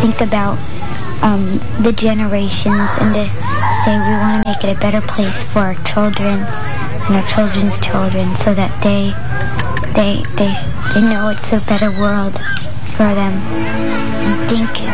think about the generations and to say we want to make it a better place for our children and our children's children, so that they know it's a better world for them. And think